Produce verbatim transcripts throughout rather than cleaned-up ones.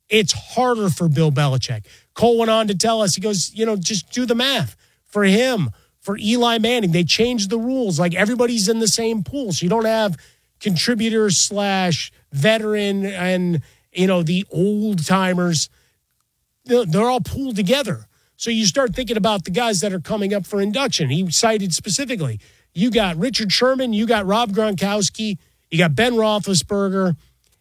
it's harder for Bill Belichick. Cole went on to tell us, he goes, you know, just do the math. For him, for Eli Manning, they changed the rules. Like, everybody's in the same pool. So you don't have contributors slash veteran and, you know, the old timers. They're all pooled together. So you start thinking about the guys that are coming up for induction. He cited specifically, you got Richard Sherman, you got Rob Gronkowski, you got Ben Roethlisberger,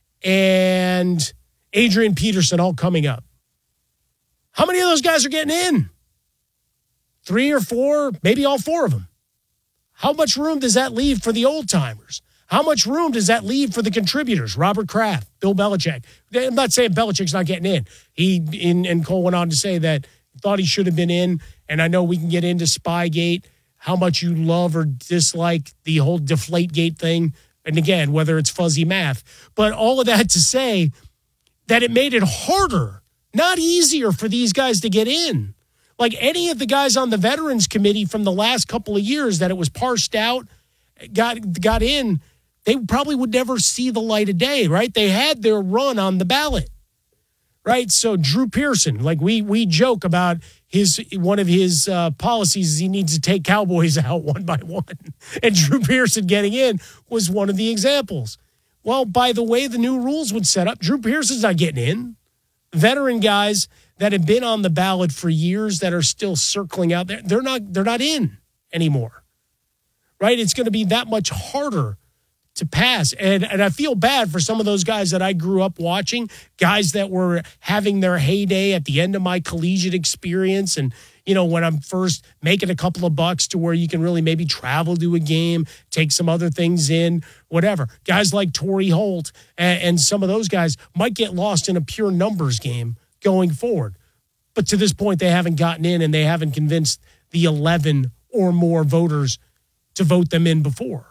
and Adrian Peterson all coming up. How many of those guys are getting in? Three or four, maybe all four of them. How much room does that leave for the old timers? How much room does that leave for the contributors? Robert Kraft, Bill Belichick. I'm not saying Belichick's not getting in. He in, and Cole went on to say that he thought he should have been in. And I know we can get into Spygate, how much you love or dislike the whole Deflategate thing. And again, whether it's fuzzy math. But all of that to say that it made it harder, not easier for these guys to get in. Like any of the guys on the Veterans Committee from the last couple of years that it was parsed out, got got in, they probably would never see the light of day, right? They had their run on the ballot, right? So Drew Pearson, like we we joke about his one of his uh, policies is he needs to take Cowboys out one by one. And Drew Pearson getting in was one of the examples. Well, by the way the new rules would set up, Drew Pearson's not getting in. Veteran guys that have been on the ballot for years that are still circling out there, they're not they're not in anymore. Right? It's going to be that much harder to pass. And and I feel bad for some of those guys that I grew up watching, guys that were having their heyday at the end of my collegiate experience. And, you know, when I'm first making a couple of bucks to where you can really maybe travel to a game, take some other things in, whatever. Guys like Torrey Holt and, and some of those guys might get lost in a pure numbers game going forward. But to this point, they haven't gotten in and they haven't convinced the eleven or more voters to vote them in before.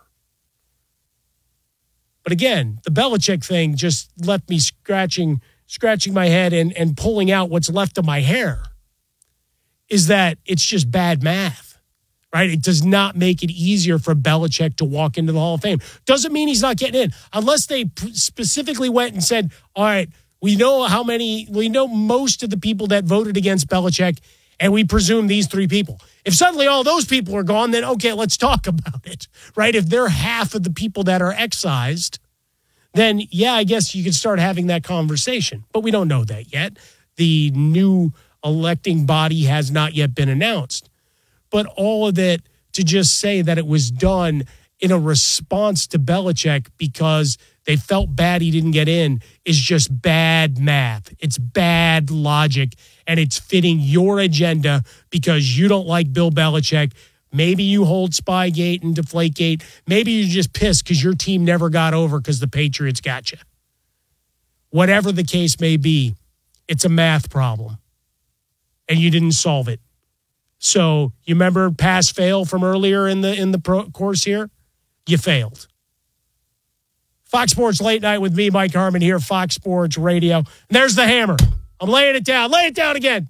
But again, the Belichick thing just left me scratching scratching my head and, and pulling out what's left of my hair. Is that it's just bad math, right? It does not make it easier for Belichick to walk into the Hall of Fame. Doesn't mean he's not getting in. Unless they specifically went and said, all right, we know how many, we know most of the people that voted against Belichick, and we presume these three people. If suddenly all those people are gone, then okay, let's talk about it, right? If they're half of the people that are excised, then yeah, I guess you could start having that conversation. But we don't know that yet. The new electing body has not yet been announced. But all of it to just say that it was done in a response to Belichick because they felt bad he didn't get in is just bad math. It's bad logic, and it's fitting your agenda because you don't like Bill Belichick. Maybe you hold Spygate and Deflategate. Maybe you're just pissed because your team never got over because the Patriots got you. Whatever the case may be, it's a math problem, and you didn't solve it. So you remember pass fail from earlier in the in the pro course here? You failed. Fox Sports Late Night with me, Mike Harmon here, Fox Sports Radio. And there's the hammer. I'm laying it down. Lay it down again.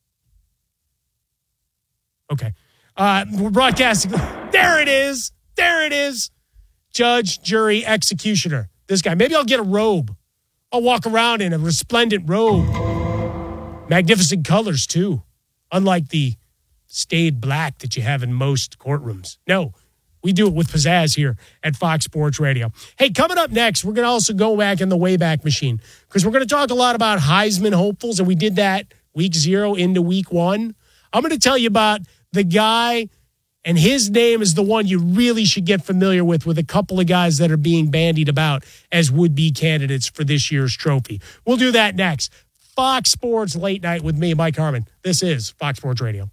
Okay. Uh, we're broadcasting. There it is. There it is. Judge, jury, executioner. This guy. Maybe I'll get a robe. I'll walk around in a resplendent robe. Magnificent colors, too. Unlike the staid black that you have in most courtrooms. No. We do it with pizzazz here at Fox Sports Radio. Hey, coming up next, we're going to also go back in the Wayback Machine because we're going to talk a lot about Heisman hopefuls, and we did that week zero into week one. I'm going to tell you about the guy, and his name is the one you really should get familiar with, with a couple of guys that are being bandied about as would-be candidates for this year's trophy. We'll do that next. Fox Sports Late Night with me, Mike Harmon. This is Fox Sports Radio.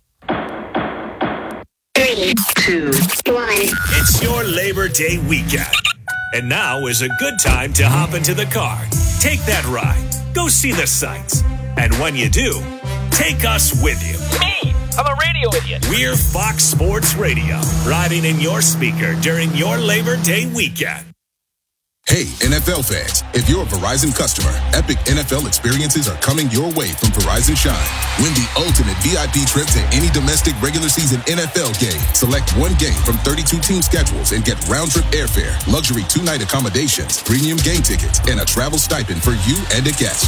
Three, two, one. It's your Labor Day weekend. And now is a good time to hop into the car. Take that ride. Go see the sights. And when you do, take us with you. Me, I'm a radio idiot. We're Fox Sports Radio, riding in your speaker during your Labor Day weekend. Hey, N F L fans, if you're a Verizon customer, epic N F L experiences are coming your way from Verizon Shine. Win the ultimate V I P trip to any domestic regular season N F L game. Select one game from thirty-two team schedules and get round-trip airfare, luxury two-night accommodations, premium game tickets, and a travel stipend for you and a guest.